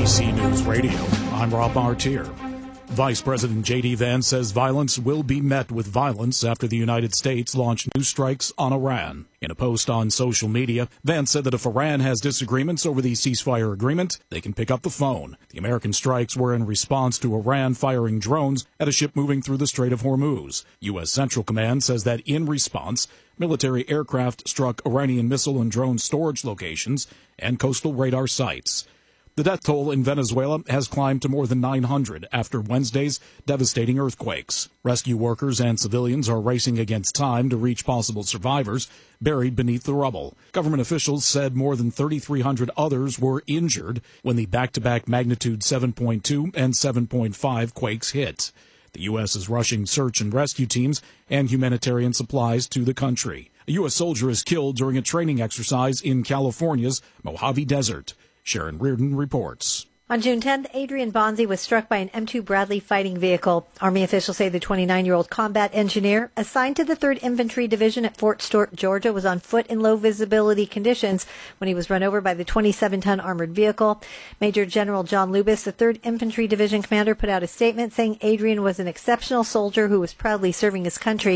ABC News Radio, I'm Rob Martier. Vice President J.D. Vance says violence will be met with violence after the United States launched new strikes on Iran. In a post on social media, Vance said that if Iran has disagreements over the ceasefire agreement, they can pick up the phone. The American strikes were in response to Iran firing drones at a ship moving through the Strait of Hormuz. U.S. Central Command says that in response, military aircraft struck Iranian missile and drone storage locations and coastal radar sites. The death toll in Venezuela has climbed to more than 900 after Wednesday's devastating earthquakes. Rescue workers and civilians are racing against time to reach possible survivors buried beneath the rubble. Government officials said more than 3,300 others were injured when the back-to-back magnitude 7.2 and 7.5 quakes hit. The U.S. is rushing search and rescue teams and humanitarian supplies to the country. A U.S. soldier is killed during a training exercise in California's Mojave Desert. Sharon Reardon reports. On June 10th, Adrian Bonzi was struck by an M2 Bradley fighting vehicle. Army officials say the 29-year-old combat engineer assigned to the 3rd Infantry Division at Fort Stewart, Georgia, was on foot in low visibility conditions when he was run over by the 27-ton armored vehicle. Major General John Lubis, the 3rd Infantry Division commander, put out a statement saying Adrian was an exceptional soldier who was proudly serving his country.